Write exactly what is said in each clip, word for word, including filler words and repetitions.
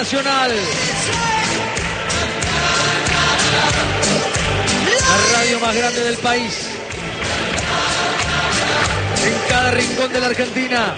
Nacional. La radio más grande del país. En cada rincón de la Argentina.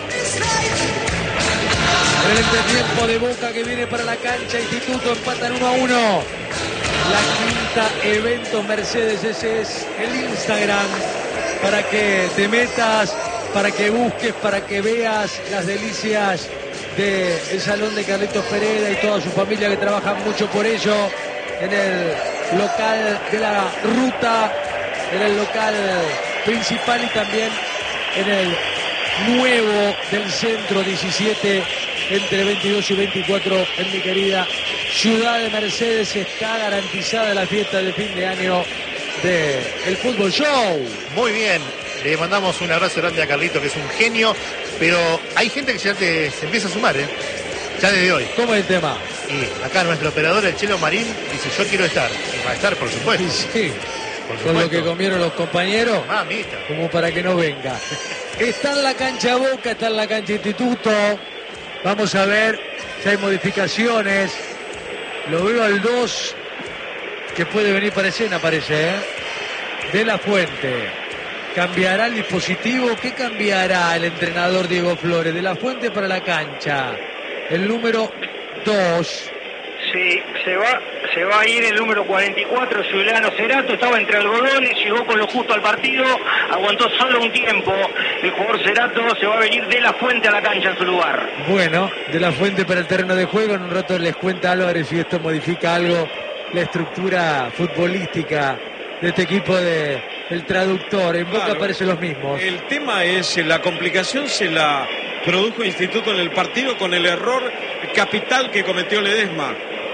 En el entretiempo de Boca que viene para la cancha. Instituto empatan uno a uno. La quinta Eventos Mercedes. Ese es el Instagram para que te metas, para que busques, para que veas las delicias del salón de Carlitos Pereda y toda su familia que trabajan mucho por ello. En el local de la ruta, en el local principal y también en el nuevo del centro diecisiete, entre veintidós y veinticuatro, en mi querida ciudad de Mercedes. Está garantizada la fiesta de fin de año del Fútbol Show. Muy bien, le mandamos un abrazo grande a Carlito, que es un genio, pero hay gente que ya te, se empieza a sumar, ¿eh? Ya desde hoy. ¿Cómo es el tema? Y acá nuestro operador, el Chelo Marín, dice, yo quiero estar. Y va a estar, por supuesto. Sí, por con lo que comieron los compañeros, Mamita. como para que no venga. Está en la cancha Boca, está en la cancha Instituto. Vamos a ver si hay modificaciones. Lo veo al dos, que puede venir para escena, parece, ¿eh? De la Fuente. ¿Cambiará el dispositivo? ¿Qué cambiará el entrenador Diego Flores? De la Fuente para la cancha. El número dos. Sí, se va, se va a ir el número cuarenta y cuatro, Juliano Cerato. Estaba entre algodones, llegó con lo justo al partido, aguantó solo un tiempo. El jugador Cerato se va a venir de la Fuente a la cancha en su lugar. Bueno, de la Fuente para el terreno de juego. En un rato les cuenta Álvarez si esto modifica algo la estructura futbolística de este equipo de el traductor. En Boca Claro, parecen los mismos. El tema es, la complicación se la produjo Instituto en el partido con el error capital que cometió Ledesma.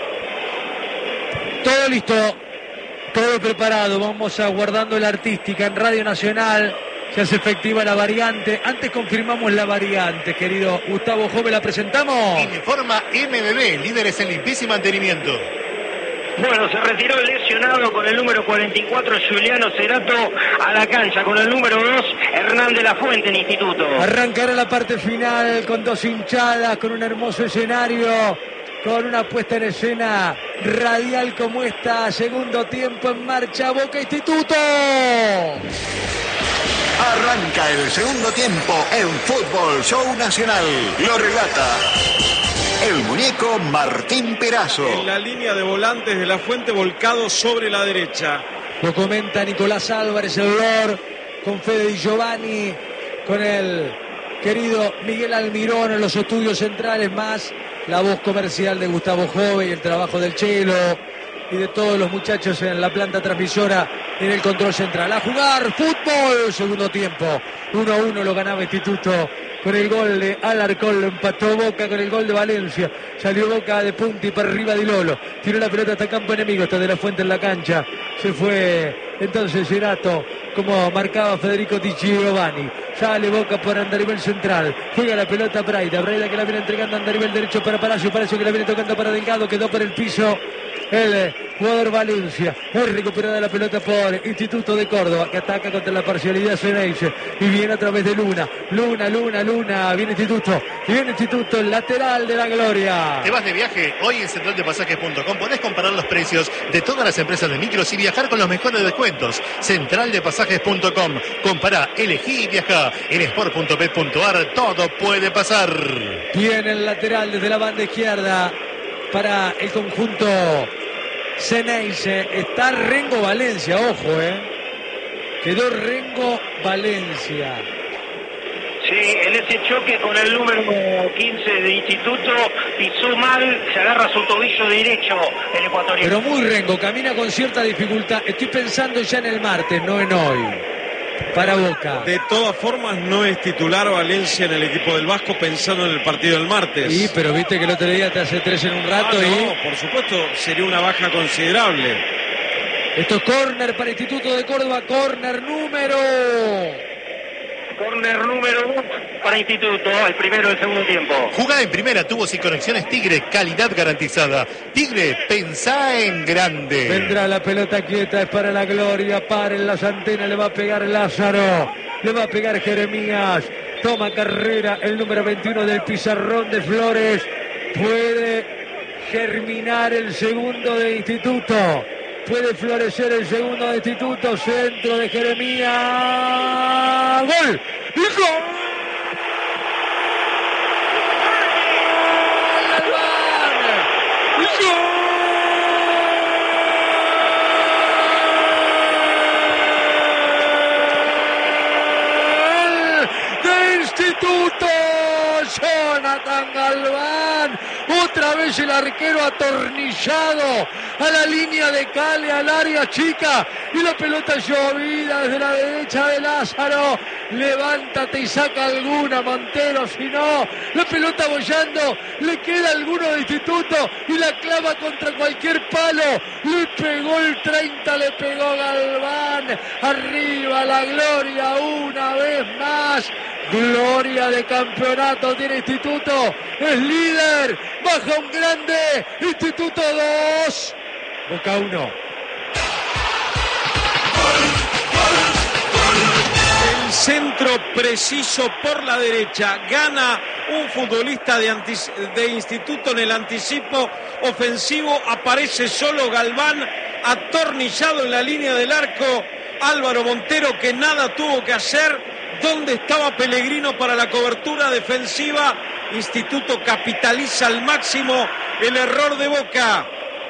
Todo listo, todo preparado. Vamos aguardando la artística en Radio Nacional. Se hace efectiva la variante. Antes confirmamos la variante, querido Gustavo Jove. ¿La presentamos? Informa M B B, líderes en limpieza y mantenimiento. Bueno, se retiró el lesionado con el número cuarenta y cuatro, Juliano Cerato, a la cancha con el número dos, Hernán de la Fuente en Instituto. Arrancará la parte final con dos hinchadas, con un hermoso escenario, con una puesta en escena radial como esta. Segundo tiempo en marcha, Boca Instituto. Arranca el segundo tiempo en Fútbol Show Nacional. Lo relata el muñeco Martín Perazo. En la línea de volantes de la Fuente, volcado sobre la derecha. Lo comenta Nicolás Álvarez, el Lord, con Fede Di Giovanni, con el querido Miguel Almirón en los estudios centrales, más la voz comercial de Gustavo Jove y el trabajo del Chelo y de todos los muchachos en la planta transmisora en el control central. A jugar fútbol, segundo tiempo. uno a uno lo ganaba Instituto con el gol de Alarcón, lo empató Boca con el gol de Valencia. Salió Boca de punta y para arriba Di Lolo. Tiró la pelota hasta campo enemigo, está de la Fuente en la cancha. Se fue entonces Cerato, como marcaba Federico Di Giovanni. Sale Boca por Andarivel central. Juega la pelota Braida. Braida que la viene entregando a Andarivel derecho para Palacio. Palacio que la viene tocando para Delgado. Quedó por el piso el jugador Valencia. Es recuperada la pelota por Instituto de Córdoba, que ataca contra la parcialidad Ceneice. Y viene a través de Luna. Luna, Luna, Luna. Viene Instituto. Viene Instituto, el lateral de la gloria. ¿Te vas de viaje? Hoy en central de pasajes punto com podés comparar los precios de todas las empresas de micros y viajar con los mejores descuentos. central de pasajes punto com. Compará, elegí y viajá. En sport punto p punto a r todo puede pasar. Viene el lateral desde la banda izquierda para el conjunto Ceneice. Está Rengo Valencia, ojo, eh. Quedó Rengo Valencia. Sí, en ese choque con el número quince de Instituto, pisó mal, se agarra su tobillo derecho el ecuatoriano. Pero muy Rengo, camina con cierta dificultad. Estoy pensando ya en el martes, no en hoy. Para Boca. De todas formas, no es titular Valencia en el equipo del Vasco, pensando en el partido del martes. Sí, pero viste que el otro día te hace tres en un rato. Ah, no, y por supuesto, sería una baja considerable. Esto es córner para Instituto de Córdoba, córner número... Córner número dos para Instituto, el primero del segundo tiempo. Jugada en primera, tubos y conexiones Tigre, calidad garantizada. Tigre, pensá en grande. Vendrá la pelota quieta, es para la gloria, paren las antenas, le va a pegar Lázaro, le va a pegar Jeremías, toma carrera el número veintiuno del pizarrón de Flores, puede germinar el segundo de Instituto. Puede florecer el segundo de Instituto. Centro de Jeremías. ¡Gol! ¡Y gol! Instituto, Jonathan Galván, otra vez el arquero atornillado a la línea de Cale, al área chica, y la pelota llovida desde la derecha de Lázaro. Levántate y saca alguna, Montero, si no, la pelota bollando, le queda alguno de Instituto y la clava contra cualquier palo. Le pegó el treinta, le pegó Galván, arriba la gloria una vez más. Gloria de campeonato tiene Instituto, es líder, baja un grande, Instituto dos, Boca uno. El centro preciso por la derecha, gana un futbolista de, antic- de Instituto en el anticipo ofensivo, aparece solo Galván, atornillado en la línea del arco, Álvaro Montero que nada tuvo que hacer. ¿Dónde estaba Pellegrino para la cobertura defensiva? Instituto capitaliza al máximo el error de Boca.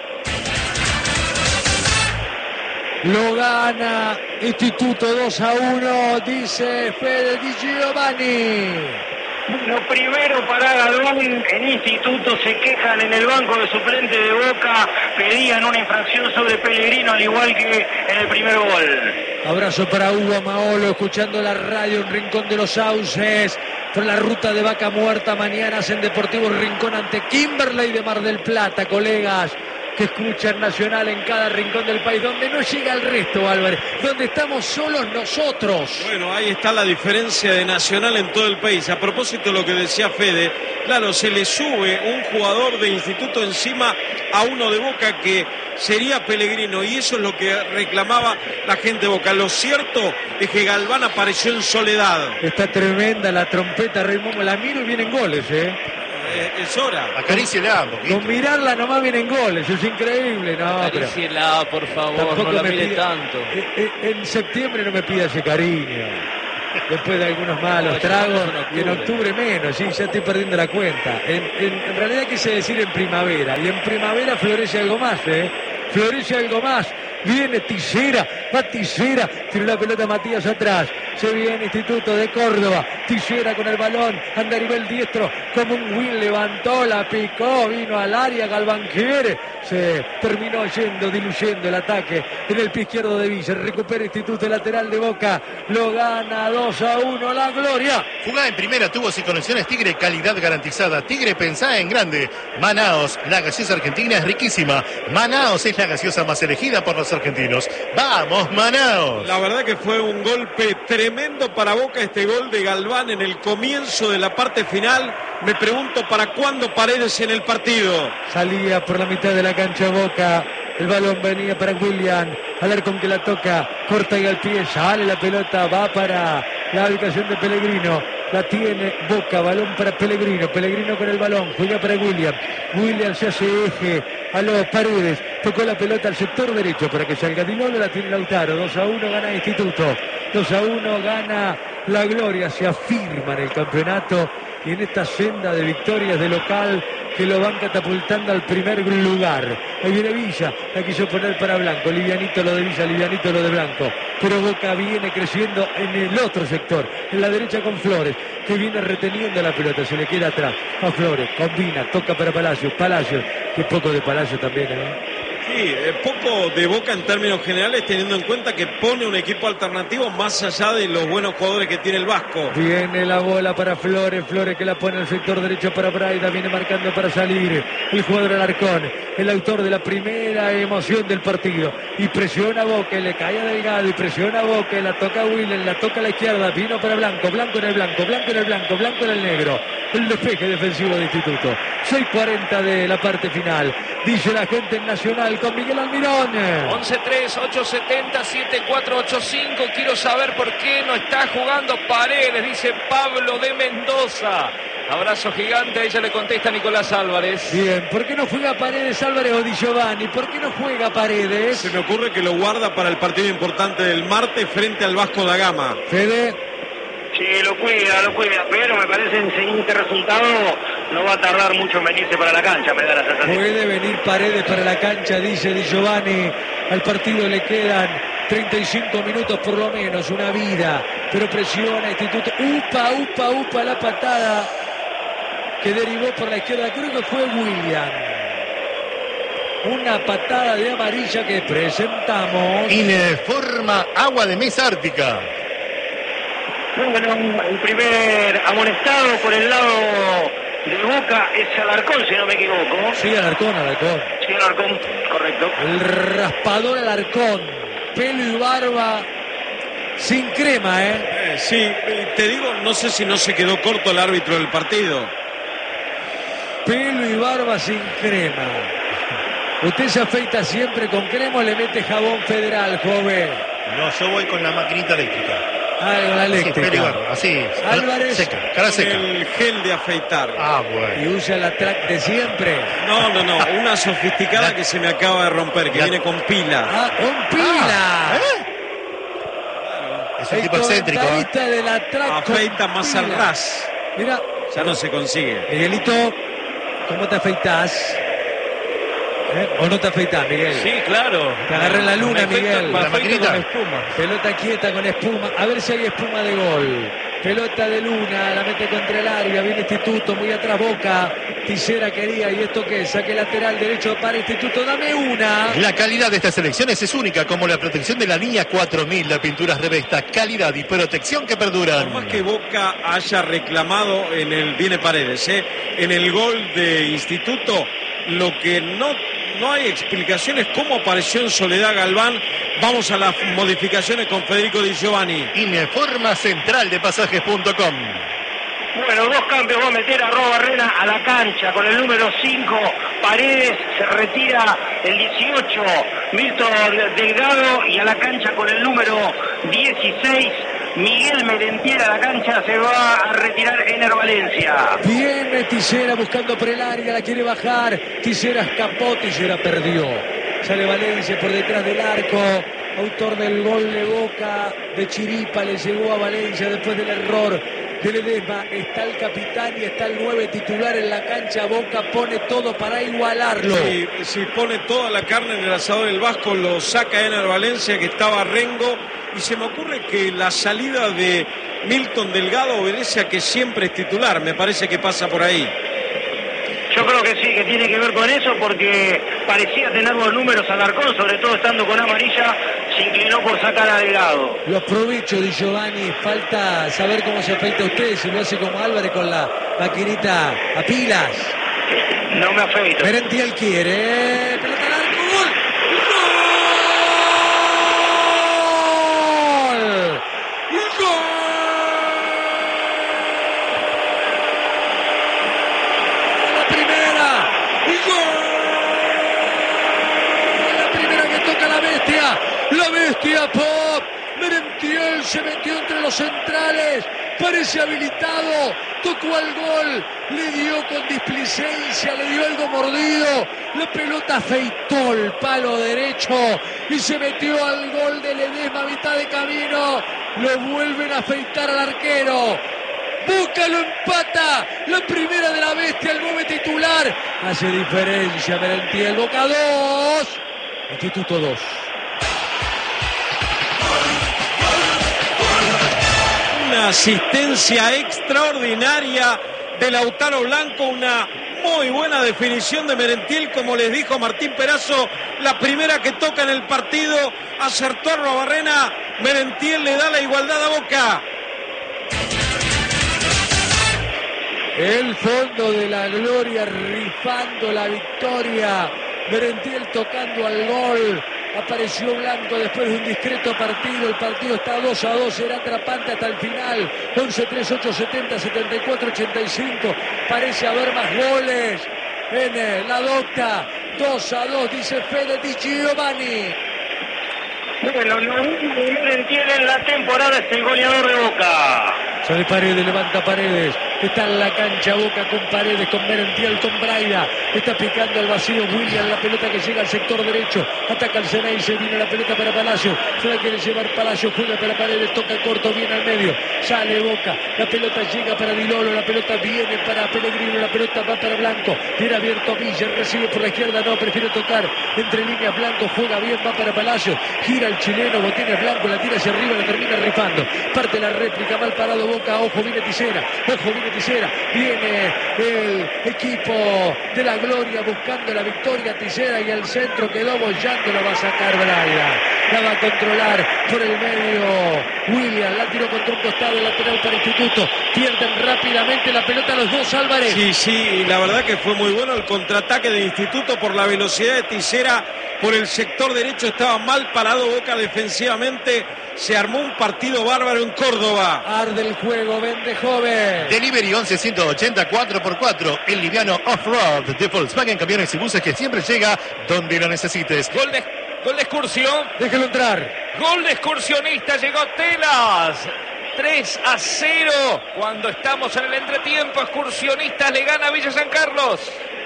Lo gana Instituto dos a uno, dice Fede Di Giovanni. Lo primero para Galván, en Instituto se quejan en el banco de suplente de Boca, pedían una infracción sobre Pellegrino al igual que en el primer gol. Abrazo para Hugo Maolo, escuchando la radio en Rincón de los Sauces, por la ruta de Vaca Muerta, mañana en Deportivo Rincón ante Kimberley de Mar del Plata, colegas que escuchan Nacional en cada rincón del país, donde no llega el resto, Álvarez, donde estamos solos nosotros. Bueno, ahí está la diferencia de Nacional en todo el país. A propósito de lo que decía Fede, claro, se le sube un jugador de Instituto encima a uno de Boca que sería Pellegrino, y eso es lo que reclamaba la gente de Boca. Lo cierto es que Galván apareció en soledad. Está tremenda la trompeta, Raimundo, la miro y vienen goles, ¿eh? Es hora. Acaríciela un poquito. Con mirarla nomás vienen goles, es increíble. No, Acaríciela, por favor, tampoco no la me mire pide, tanto. En, en septiembre no me pida ese cariño. Después de algunos malos No, tragos, en y en octubre menos, sí, ya estoy perdiendo la cuenta. En, en, en realidad quise decir en primavera, y en primavera florece algo más, ¿eh? Florece algo más. Viene Tillera, va Tillera, tiró la pelota Matías atrás, se viene Instituto de Córdoba, Tillera con el balón, anda a nivel diestro, como un Will, levantó, la picó, vino al área, Galván quiere, se terminó yendo, diluyendo el ataque en el pie izquierdo de Villa, recupera Instituto lateral de Boca, lo gana dos a uno, la gloria. Jugada en primera, tuvo sin conexiones Tigre, calidad garantizada. Tigre, pensá en grande. Manaos, la gaseosa argentina es riquísima. Manaos es la gaseosa más elegida por los argentinos. ¡Vamos, Manaos! La verdad que fue un golpe tremendo para Boca, este gol de Galván en el comienzo de la parte final. Me pregunto para cuándo Paredes en el partido. Salía por la mitad de la cancha Boca, el balón venía para William, Alarcón que la toca, corta y al pie, sale la pelota, va para la ubicación de Pellegrino, la tiene Boca, balón para Pellegrino, Pellegrino con el balón, juega para William, William se hace eje a los Paredes, tocó la pelota al sector derecho para que salga Dinolo, la tiene Lautaro, dos a uno gana Instituto, dos a uno gana la gloria, se afirma en el campeonato y en esta senda de victorias de local que lo van catapultando al primer lugar. Ahí viene Villa, la quiso poner para Blanco, livianito lo de Villa, livianito lo de Blanco, pero Boca viene creciendo en el otro sector, en la derecha con Flores, que viene reteniendo la pelota, se le queda atrás a Flores, combina, toca para Palacios, Palacios, que poco de Palacios también, ¿eh? Sí, eh, poco de Boca en términos generales, teniendo en cuenta que pone un equipo alternativo más allá de los buenos jugadores que tiene el Vasco. Viene la bola para Flores, Flores que la pone al sector derecho para Braida, viene marcando para salir el jugador Alarcón, el autor de la primera emoción del partido, y presiona a Boca, le cae a Delgado y presiona a Boca, la toca a Willen, la toca a la izquierda, vino para Blanco, Blanco en el blanco, Blanco en el blanco, Blanco en el negro, el despeje defensivo de Instituto. seis cuarenta de la parte final, dice la gente en Nacional con Miguel Almirón. once tres, ocho setenta, siete cuatro ocho cinco. Quiero saber por qué no está jugando Paredes, dice Pablo de Mendoza. Abrazo gigante, a ella le contesta Nicolás Álvarez. Bien, ¿por qué no juega Paredes, Álvarez o Di Giovanni? ¿Por qué no juega Paredes? Se me ocurre que lo guarda para el partido importante del martes frente al Vasco da Gama. Fede. Sí, lo cuida, lo cuida, pero me parece en siguiente resultado no va a tardar mucho en venirse para la cancha, me da la sensación. Puede venir Paredes para la cancha, dice Di Giovanni. Al partido le quedan treinta y cinco minutos por lo menos, una vida, pero presiona Instituto. Upa, upa, upa, la patada que derivó por la izquierda, creo que fue William. Una patada de amarilla que presentamos. Informa Agua de Mesa Ártica. Bueno, el primer amonestado por el lado de Boca es Alarcón, si no me equivoco. Sí, Alarcón, Alarcón. Sí, Alarcón, correcto. El raspador Alarcón. Pelo y barba sin crema, ¿eh? Eh, sí, te digo, no sé si no se quedó corto el árbitro del partido. Pelo y barba sin crema. ¿Usted se afeita siempre con crema o le mete jabón federal, joven? No, yo voy con la maquinita eléctrica. Ah, con la Así, eléctrica. pelo y barba, así. Álvarez. Seca, cara seca. El gel de afeitar. Ah, Y bueno. usa la track de siempre. No, no, no, una sofisticada que se me acaba de romper, que La- viene con pila. Ah, con pila. ¿Eh? Es un El tipo excéntrico. ¿eh? comentarista de la track con Afeita más al pila. ras. Mira, Ya no se consigue. Miguelito, ¿cómo te afeitas? ¿Eh? ¿O no te afeitas, Miguel? Sí, claro. Te agarré en la luna, Me afecto- Miguel. me La afecto maquinita. con espuma. Pelota quieta con espuma. A ver si hay espuma de gol. Pelota de Luna, la mete contra el área. Viene Instituto, muy atrás Boca. Tisera quería. ¿Y esto qué? Saque lateral derecho para Instituto. Dame una. La calidad de estas elecciones es única, como la protección de la línea cuatro mil de pinturas Revesta. Calidad y protección que perduran. Por más que Boca haya reclamado en el, viene Paredes, ¿eh? en el gol de Instituto, lo que no, no hay explicaciones cómo apareció en Soledad Galván. Vamos a las modificaciones con Federico Di Giovanni. Informa central de pasajes punto com. Bueno, dos cambios va a meter a Robo Barrena a la cancha con el número cinco. Paredes se retira el dieciocho. Milton Delgado, y a la cancha con el número dieciséis. Miguel Merentiel a la cancha, se va a retirar Ener Valencia. Viene Tisera buscando por el área. La quiere bajar. Tisera escapó. Tisera perdió. Sale Valencia por detrás del arco. Autor del gol de Boca de Chiripa. Le llegó a Valencia después del error de Ledesma. Está el capitán y está el nueve titular en la cancha. Boca pone todo para igualarlo. Si, si pone toda la carne en el asador del Vasco, lo saca Ener Valencia, que estaba Rengo. Y se me ocurre que la salida de Milton Delgado obedece a que siempre es titular. Me parece que pasa por ahí. Yo creo que sí, que tiene que ver con eso, porque parecía tener los números Alarcón, sobre todo estando con amarilla, se inclinó por sacar a Delgado. Lo aprovecho, Di Giovanni. Falta saber cómo se afeita usted. Si lo hace como Álvarez con la maquinita a pilas. No me afeito. Merentiel quiere. Pelota al arco. ¡Gol! ¡Gol! ¡Gol! La primera. ¡Y gol! La primera que toca la bestia. La bestia Pop. Merentiel se metió entre los centrales. Parece habilitado. Tocó al gol. Le dio con displicencia. Le dio algo mordido. La pelota afeitó el palo derecho. Y se metió al gol de Ledesma a mitad de camino. Lo vuelven a afeitar al arquero. Boca lo empata. La primera de la bestia, el nueve titular. Hace diferencia Merentiel. Boca dos. Instituto dos. Una asistencia extraordinaria de Lautaro Blanco, una muy buena definición de Merentiel, como les dijo Martín Perazo, la primera que toca en el partido, acertó a Robarrena, Merentiel le da la igualdad a Boca. El fondo de la gloria, rifando la victoria. Merentiel tocando al gol. Apareció Blanco después de un discreto partido. El partido está dos a dos. Será atrapante hasta el final. once, tres, ocho, setenta, setenta y cuatro, ochenta y cinco. Parece haber más goles en la docta. dos a dos, dice Fede Di Giovanni. Bueno, lo único que Merentiel en la temporada es el goleador de Boca. Sale Paredes, levanta Paredes. Está en la cancha Boca con Paredes, con Merentiel, con Braida. Está picando al vacío William, la pelota que llega al sector derecho. Ataca el Ceney, se viene la pelota para Palacio. Se la quiere llevar Palacio, juega para Paredes, toca corto, viene al medio. Sale Boca, la pelota llega para Di Lolo, la pelota viene para Pellegrino, la pelota va para Blanco. Viene abierto Villa, recibe por la izquierda, no, prefiere tocar entre líneas. Blanco juega bien, va para Palacio. Gira el chileno, Botines Blanco, la tira hacia arriba, la termina rifando. Parte la réplica, mal parado Boca, ojo, viene Tisera, ojo, viene Tisera. Viene el equipo de la Gloria buscando la victoria. Tisera y el centro quedó bollando, la va a sacar Braida. La va a controlar por el medio William, la tiró contra un costado, lateral para Instituto. Pierden rápidamente la pelota los dos, Álvarez. Sí, sí, la verdad que fue muy bueno el contraataque de Instituto por la velocidad de Tisera. Por el sector derecho estaba mal parado Boca defensivamente. Se armó un partido bárbaro en Córdoba. Arde el juego, vende joven. Delivery once ciento ochenta cuatro por cuatro. El liviano off-road de Volkswagen Camiones y Buses que siempre llega donde lo necesites. Gol de, gol de excursión. Déjelo entrar. Gol de excursionista. Llegó Telas. tres a cero. Cuando estamos en el entretiempo, Excursionistas le gana a Villa San Carlos.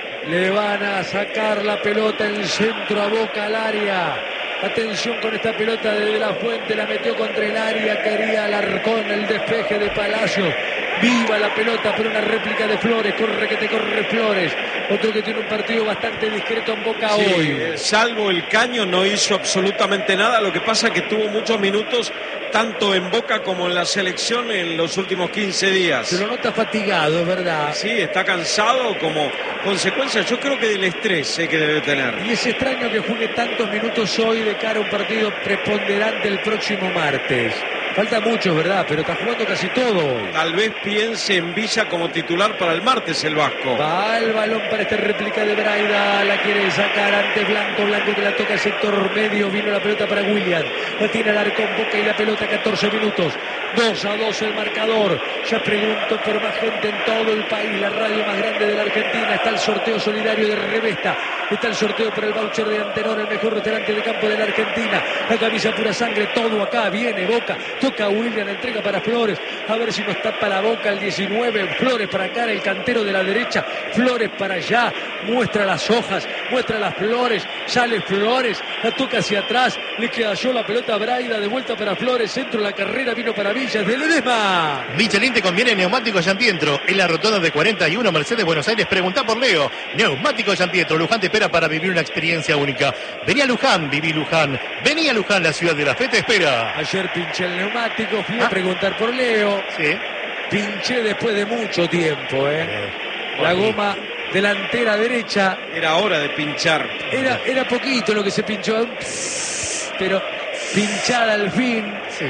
Le van a sacar la pelota en el centro a Boca al área. Atención con esta pelota de De La Fuente, la metió contra el área, quería Alarcón, el despeje de Palacio. Viva la pelota, pero una réplica de Flores, corre que te corre Flores. Otro que tiene un partido bastante discreto en Boca sí, hoy. Eh, salvo el Caño, no hizo absolutamente nada. Lo que pasa es que tuvo muchos minutos, tanto en Boca como en la selección en los últimos quince días. Se lo nota fatigado, es verdad. Sí, está cansado como consecuencia, yo creo que del estrés eh, que debe tener. Y es extraño que juegue tantos minutos hoy de cara a un partido preponderante el próximo martes. Falta mucho, ¿verdad? Pero está jugando casi todo hoy. Tal vez piense en Villa como titular para el martes el Vasco. Va el balón para esta réplica de Braida. La quiere sacar ante Blanco. Blanco que la toca al sector medio. Vino la pelota para William. La tiene el Alarcón, Boca y la pelota catorce minutos. dos a dos el marcador. Ya pregunto por más gente en todo el país. La radio más grande de la Argentina. Está el sorteo solidario de Revesta. Está el sorteo por el voucher de Antenor, el mejor restaurante de campo de la Argentina. La camisa pura sangre, todo acá. Viene Boca. Toca William, entrega para Flores. A ver si nos tapa la boca el diecinueve. Flores para acá, el cantero de la derecha. Flores para allá. Muestra las hojas, muestra las flores. Sale Flores, la toca hacia atrás. Le queda yo la pelota a Braida. De vuelta para Flores. Centro de la carrera, vino para Villas de Ledesma. Michelin te conviene neumático Giampietro. En la rotonda de cuarenta y uno Mercedes Buenos Aires. Preguntá por Leo. Neumático Giampietro. Luján te espera para vivir una experiencia única. Vení a Luján, viví Luján. Vení a Luján, la ciudad de la fe te espera. Ayer pinché el neumático, fui Ah. a preguntar por Leo. Sí. Pinché después de mucho tiempo, ¿eh? Eh, La Juanji. goma delantera derecha. Era hora de pinchar. Era, era poquito lo que se pinchó. un pss, Pero pinchada al fin. Sí.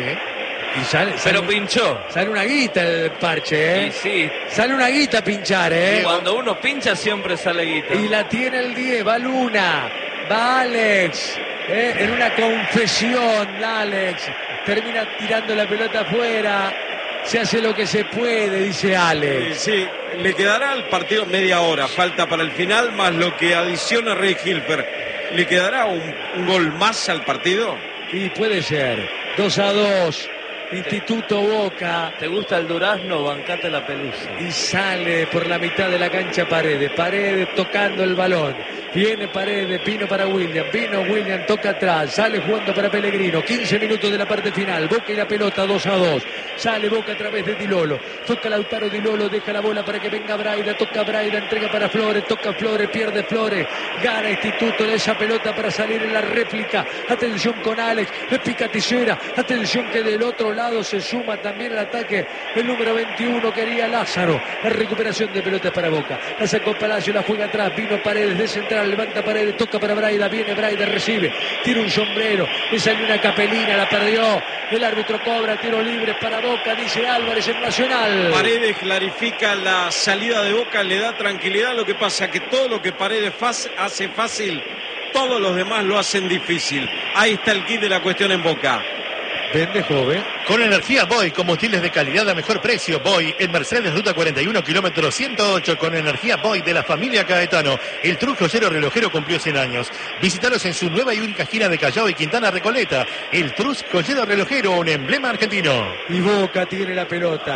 Y sale, Pero sale, pinchó. sale una guita el parche, ¿eh? Y sí, Sale una guita a pinchar, ¿eh? cuando uno pincha siempre sale guita. Y la tiene el diez, va Luna, va Alex, ¿eh? En una confesión, Alex, termina tirando la pelota afuera, se hace lo que se puede, dice Eh, Alex. sí, le quedará al partido media hora, falta para el final, más lo que adiciona Rey Hilfer. ¿Le quedará un, un gol más al partido? Y puede ser, dos a dos, Instituto Boca. ¿Te gusta el durazno? Bancate la pelusa. Y sale por la mitad de la cancha Paredes. Paredes tocando el balón. Viene Paredes, Pino para William. Pino, William toca atrás. Sale jugando para Pellegrino. quince minutos de la parte final. Boca y la pelota dos a dos. Sale Boca a través de Di Lolo. Toca Lautaro Di Lolo. Deja la bola para que venga Braida. Toca Braida. Entrega para Flores. Toca Flores. Pierde Flores. Gana Instituto de esa pelota para salir en la réplica. Atención con Alex. Le pica Tisera. Atención que del otro lado se suma también el ataque. El número veintiuno quería Lázaro. La recuperación de pelotas para Boca. La sacó Palacio. La juega atrás. Vino Paredes de central. Levanta Paredes. Toca para Braida. Viene Braida. Recibe. Tira un sombrero. Le salió una capelina. La perdió. El árbitro cobra. Tiro libre para Boca. Dice Álvarez en Nacional. Paredes clarifica la salida de Boca, le da tranquilidad. Lo que pasa que todo lo que Paredes hace fácil, todos los demás lo hacen difícil. Ahí está el kit de la cuestión en Boca. Vende joven. Con energía Boy, combustibles de calidad a mejor precio. Boy en Mercedes, ruta cuarenta y uno, kilómetro ciento ocho. Con energía Boy de la familia Caetano. El Trus Joyero Relojero cumplió cien años. Visítalos en su nueva y única gira de Callao y Quintana Recoleta. El Trus Joyero Relojero, un emblema argentino. Y Boca tiene la pelota.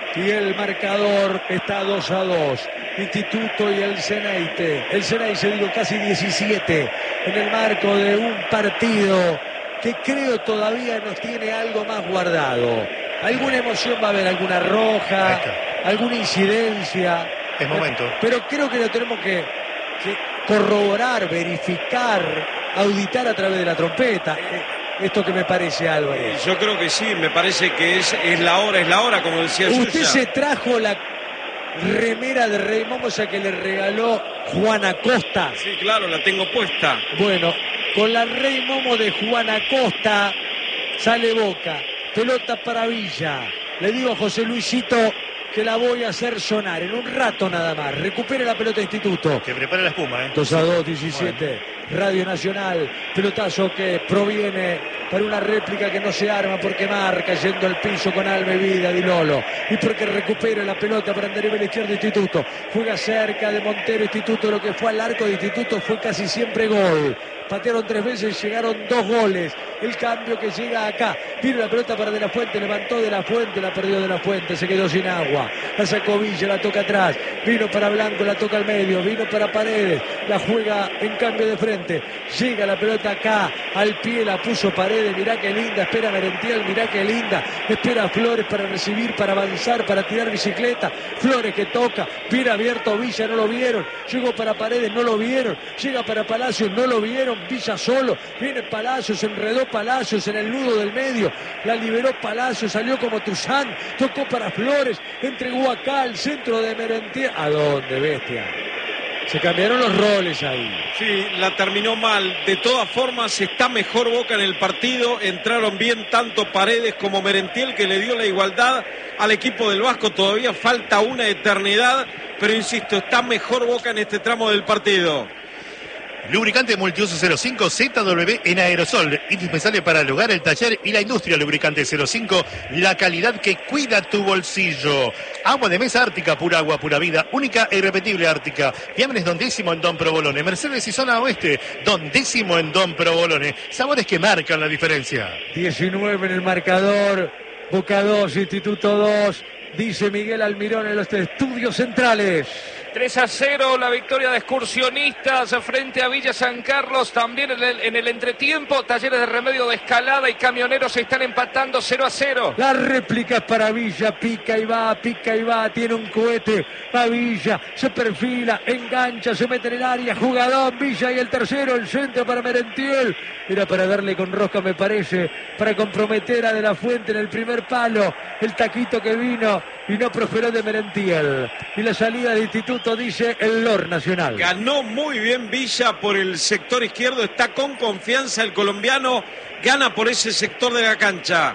y el marcador está dos a dos. Instituto y el Ceneice. El Ceneice, digo, casi diecisiete en el marco de un partido que creo todavía nos tiene algo más guardado. Alguna emoción va a haber, alguna roja, alguna incidencia. Es momento. Pero creo que lo tenemos que, que corroborar, verificar, auditar a través de la trompeta. Esto que me parece, Álvarez. Yo creo que sí, me parece que es, es la hora, es la hora, como decía yo. Usted se trajo la remera de Rey Momo, esa que le regaló Juan Acosta. Sí, claro, la tengo puesta. Bueno, con la Rey Momo de Juan Acosta sale Boca. Pelota para Villa. Le digo a José Luisito que la voy a hacer sonar en un rato nada más. Recupere la pelota Instituto. Que prepare la espuma, ¿eh? dos a dos, diecisiete. Bueno. Radio Nacional. Pelotazo que proviene para una réplica que no se arma porque marca yendo al piso con alma y vida Di Lolo. Y porque recupera la pelota para andar a la izquierda Instituto. Juega cerca de Montero Instituto. Lo que fue al arco de Instituto fue casi siempre gol. Patearon tres veces, llegaron dos goles. El cambio que llega acá. Vino la pelota para De La Fuente, levantó De La Fuente, la perdió De La Fuente, se quedó sin agua. La sacó Villa, la toca atrás. Vino para Blanco, la toca al medio. Vino para Paredes, la juega en cambio de frente. Llega la pelota acá, al pie, la puso Paredes. Mirá qué linda, espera Merentiel, mirá qué linda. Espera Flores para recibir, para avanzar, para tirar bicicleta. Flores que toca, viene abierto Villa, no lo vieron. Llegó para Paredes, no lo vieron. Llega para Palacios, no lo vieron. Villa solo, viene Palacios, enredó Palacios en el nudo del medio, la liberó Palacios, salió como Tuzán, tocó para Flores, entregó acá al centro de Merentiel. ¿A dónde, bestia? Se cambiaron los roles ahí. Sí, la terminó mal. De todas formas, está mejor Boca en el partido. Entraron bien tanto Paredes como Merentiel, que le dio la igualdad al equipo del Vasco. Todavía falta una eternidad, pero insisto, está mejor Boca en este tramo del partido. Lubricante multiuso cero cinco Z W en aerosol, indispensable para el hogar, el taller y la industria. Lubricante cero cinco, la calidad que cuida tu bolsillo. Agua de mesa Ártica, pura agua, pura vida, única e irrepetible Ártica. Fiambres Don Décimo en Don Provolone. Mercedes y zona oeste, Don Décimo en Don Provolone. Sabores que marcan la diferencia. diecinueve en el marcador, Boca dos, Instituto dos. Dice Miguel Almirón en los estudios centrales. tres a cero la victoria de Excursionistas frente a Villa San Carlos. También en el, en el entretiempo, Talleres de Remedio de Escalada y Camioneros se están empatando cero a cero. La réplica es para Villa, pica y va, pica y va, tiene un cohete, va Villa, se perfila, engancha, se mete en el área, jugador Villa y el tercero, el centro para Merentiel. Era para darle con rosca, me parece, para comprometer a De La Fuente en el primer palo, el taquito que vino y no prosperó de Merentiel. Y la salida de Instituto, dice el Lord Nacional. Ganó muy bien Villa por el sector izquierdo, está con confianza el colombiano, gana por ese sector de la cancha.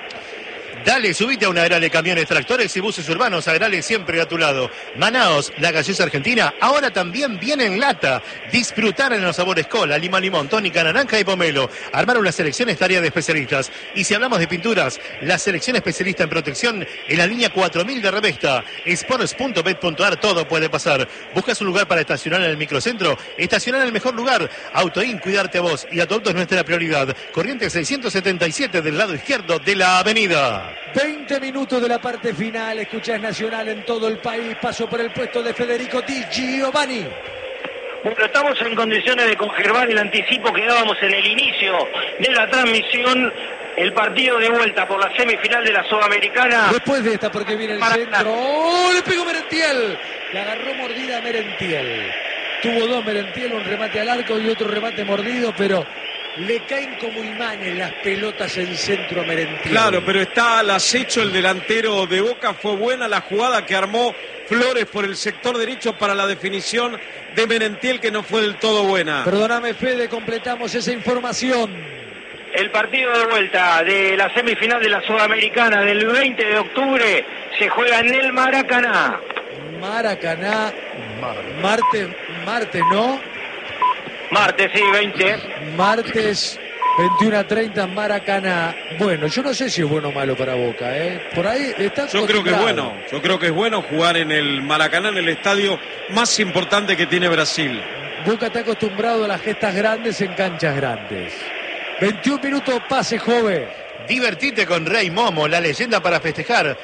Dale, subite a una era de camiones, tractores y buses urbanos. Agrale siempre a tu lado. Manaos, la gaseosa argentina, ahora también viene en lata. Disfrutar en los sabores cola, lima, limón, tónica, naranja y pomelo. Armar una selección es tarea de especialistas. Y si hablamos de pinturas, la selección especialista en protección en la línea cuatro mil de Revesta. Sports punto bet punto ar, todo puede pasar. ¿Buscas un lugar para estacionar en el microcentro? Estacionar en el mejor lugar. Autoin, cuidarte a vos y a tu auto es nuestra prioridad. Corriente seiscientos setenta y siete del lado izquierdo de la avenida. veinte minutos de la parte final, escuchás Nacional en todo el país, paso por el puesto de Federico Di Giovanni. Bueno, estamos en condiciones de conservar el anticipo que dábamos en el inicio de la transmisión, el partido de vuelta por la semifinal de la Sudamericana. Después de esta, porque viene el Para centro, ¡oh! Le pegó Merentiel, le agarró mordida a Merentiel. Tuvo dos Merentiel, un remate al arco y otro remate mordido, pero le caen como imanes las pelotas en centro a Merentiel. Claro, pero está al acecho el delantero de Boca. Fue buena la jugada que armó Flores por el sector derecho para la definición de Merentiel, que no fue del todo buena. Perdóname, Fede, completamos esa información. El partido de vuelta de la semifinal de la Sudamericana del veinte de octubre se juega en el Maracaná. Maracaná, martes, martes, ¿no? Martes, sí, veinte. Martes, veintiuno a treinta, Maracaná. Bueno, yo no sé si es bueno o malo para Boca, ¿eh? Por ahí está. Yo creo que es bueno. Yo creo que es bueno jugar en el Maracaná, en el estadio más importante que tiene Brasil. Boca está acostumbrado a las gestas grandes en canchas grandes. veintiún minutos, pase, joven. Divertite con Rey Momo, la leyenda para festejar.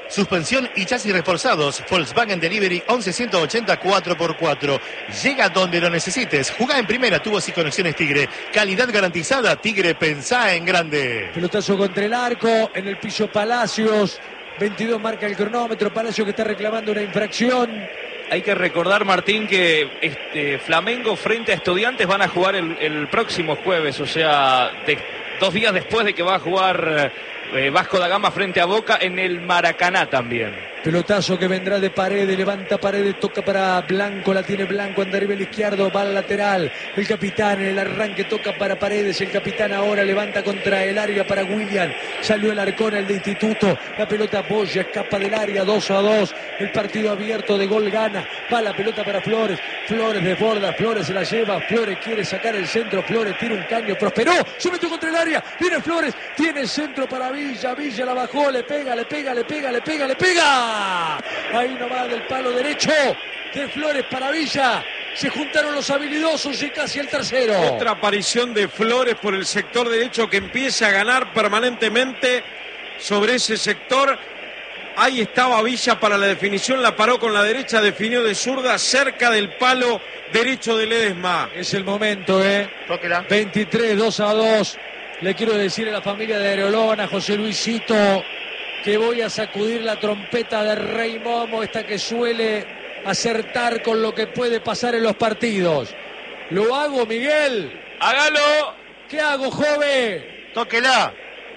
Suspensión y chasis reforzados. Volkswagen Delivery once ciento ochenta cuatro por cuatro. Llega donde lo necesites. Jugá en primera, tubos y conexiones Tigre. Calidad garantizada. Tigre, pensá en grande. Pelotazo contra el arco. En el piso Palacios. veintidós marca el cronómetro. Palacios que está reclamando una infracción. Hay que recordar, Martín, que este, Flamengo frente a Estudiantes van a jugar el, el próximo jueves. O sea, de, dos días después de que va a jugar eh, Vasco da Gama frente a Boca en el Maracaná también. Pelotazo que vendrá de Paredes, levanta Paredes, toca para Blanco, la tiene Blanco, anda arriba el izquierdo, va al lateral, el capitán en el arranque toca para Paredes, el capitán ahora levanta contra el área para William, salió el Arcón, el de Instituto, la pelota apoya, escapa del área, dos a dos, el partido abierto de gol gana, va la pelota para Flores, Flores desborda, Flores se la lleva, Flores quiere sacar el centro, Flores tira un caño, prosperó, se metió contra el área, viene Flores, tiene el centro para Villa, Villa la bajó, le pega, le pega, le pega, le pega, le pega. Ahí nomás del palo derecho de Flores para Villa. Se juntaron los habilidosos y casi el tercero. Otra aparición de Flores por el sector derecho que empieza a ganar permanentemente sobre ese sector. Ahí estaba Villa para la definición, la paró con la derecha, definió de zurda cerca del palo derecho de Ledesma. Es el momento, ¿eh? Tóquela. veintitrés, dos a dos. Le quiero decir a la familia de Areolón, a José Luisito, que voy a sacudir la trompeta de Rey Momo, esta que suele acertar con lo que puede pasar en los partidos. ¿Lo hago, Miguel? ¡Hágalo! ¿Qué hago, joven? Tóquela.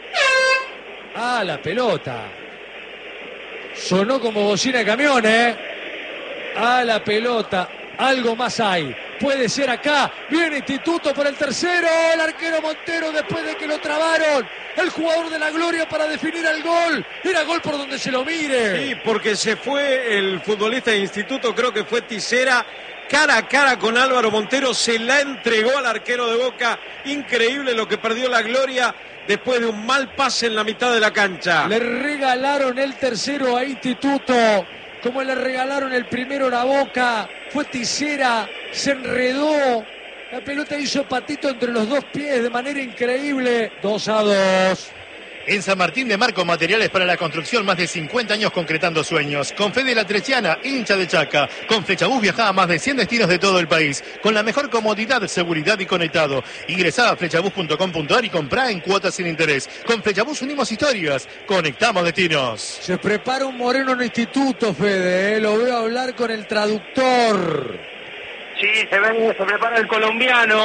Ah, la pelota. Sonó como bocina de camión, ¿eh? Ah, la pelota. Algo más hay. Puede ser acá. Viene Instituto por el tercero. El arquero Montero después de que lo trabaron. El jugador de la gloria para definir el gol. Era gol por donde se lo mire. Sí, porque se fue el futbolista de Instituto, creo que fue Tisera, cara a cara con Álvaro Montero. Se la entregó al arquero de Boca. Increíble lo que perdió la gloria después de un mal pase en la mitad de la cancha. Le regalaron el tercero a Instituto, como le regalaron el primero a la Boca. Fue Tisera, se enredó, la pelota hizo patito entre los dos pies de manera increíble. dos a dos. En San Martín de Marco, materiales para la construcción, más de cincuenta años concretando sueños. Con Fede La Trechiana, hincha de Chaca. Con Flechabús viajá a más de cien destinos de todo el país. Con la mejor comodidad, seguridad y conectado. Ingresá a flechabús punto com punto ar y comprá en cuotas sin interés. Con Flechabús unimos historias, conectamos destinos. Se prepara un moreno en Instituto, Fede, ¿eh? Lo veo hablar con el traductor. Sí, se, ve, se prepara el colombiano.